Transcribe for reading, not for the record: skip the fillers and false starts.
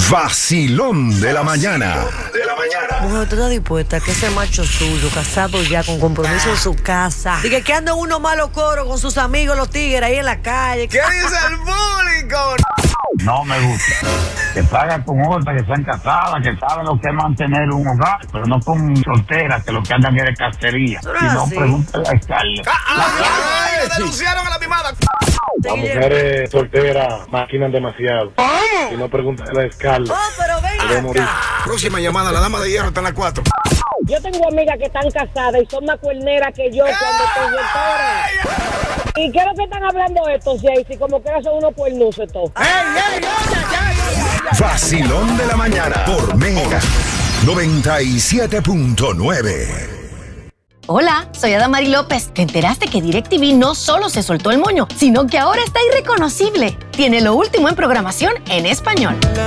Vacilón de la mañana. Mujer, ¿tú estás dispuesta a que ese macho suyo, casado ya, con compromiso en su casa, y que anda uno malo coro con sus amigos los tigres ahí en la calle? ¿Qué dice el público? No me gusta. Que salgan con otras que sean casadas, que saben lo que es mantener un hogar, pero no con solteras que lo que andan es de cacería. Si no, pregúntale a Scarlett. Denunciaron a la mimada. Las mujeres solteras maquinan demasiado. Si no, pregúntale a Scarlett. Oh, pero ven acá. Próxima llamada, la dama de hierro está en las 4. Yo tengo amigas que están casadas y son más cuerneras que yo cuando estoy soltera. ¿Y qué es lo que están hablando estos, Jaycee? Como que son unos cuernusos todos. Vacilón de la mañana por Mega 97.9. Hola, soy Adamari López. ¿Te enteraste que DirecTV no solo se soltó el moño, sino que ahora está irreconocible? Tiene lo último en programación en español.